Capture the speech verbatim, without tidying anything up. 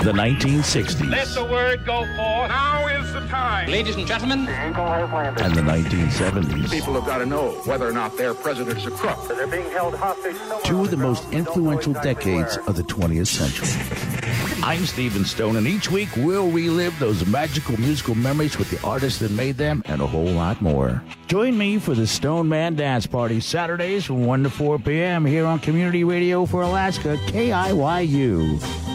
The nineteen sixties. Let the word go forth. Now is the time. Ladies and gentlemen. And the nineteen seventies. People have got to know whether or not their president's a crook. They're being held hostage. Two of the most influential decades of the twentieth century. I'm Stephen Stone, and each week we'll relive those magical musical memories with the artists that made them and a whole lot more. Join me for the Stone Man Dance Party Saturdays from one to four p.m. here on Community Radio for Alaska, K I Y U.